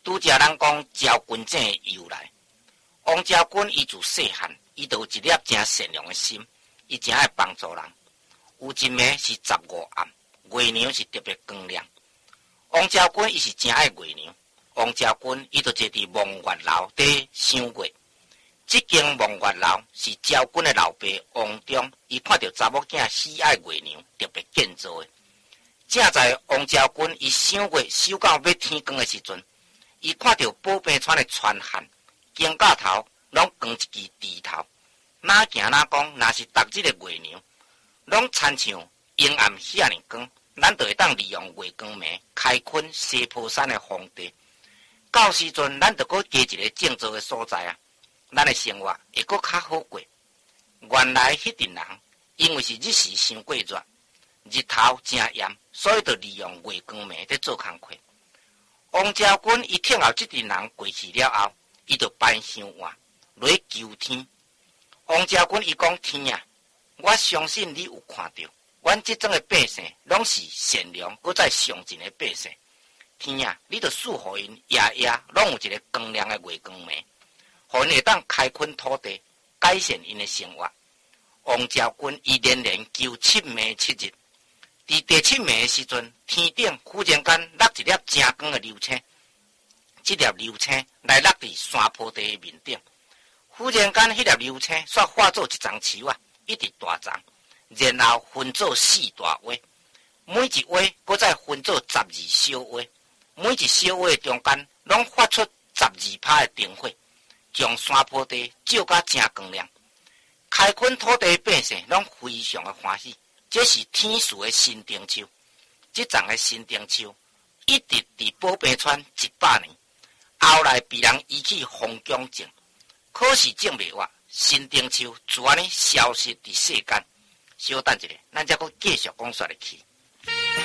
拄则人讲昭君正的由来。王昭君伊自细汉，伊就有一粒真善良的心，伊真爱帮助人。有一暝是15暗，月亮是特别光亮。王昭君伊是真爱月亮。王昭君伊就坐伫望月楼底赏月。这间望月楼是昭君的老爸王忠，伊看到查某囝喜爱月亮，特别建造的。正在王昭君伊赏月赏到要天光的时阵，伊看到宝平川的船汉肩胛头拢扛一支笛头，哪行哪讲，若是逐日的月亮，拢亲像阴暗遐尔光，咱就会当利用月光暝开垦西坡山的荒地。到时阵，咱就搁加一个建造的所在啊，咱的生活会搁较好过。原来迄阵人因为是日时伤过热，日头真炎，所以就利用月光暝在做工课。王昭君伊听后这阵人过去了后，伊就搬香碗落去求天。王昭君伊讲：天啊，我相信你有看到，阮这种的百姓拢是善良，搁再上进的百姓。天啊，你就赐予因夜夜拢有一个光亮的月光暝，互因会当开垦土地，改善因的生活。王昭君伊连连求7暝7日，伫第7暝的时阵，天顶忽然间落一粒真光的流星，这粒流星来落伫山坡地的面顶。忽然间，迄粒流星煞化作一丛树啊，一直大丛，然后分做4大窝，每一窝搁再分做12小窝。每一小窝中间拢发出12趴的灯火，将山坡地照甲真光亮。开垦土地的百姓拢非常的欢喜，这是天赐的新丁树。这丛的新丁树一直伫宝平川100年，后来被人移去凤江种，可是种袂活，新丁树就安尼消失伫世间。稍等一下，咱才搁继续讲说下去。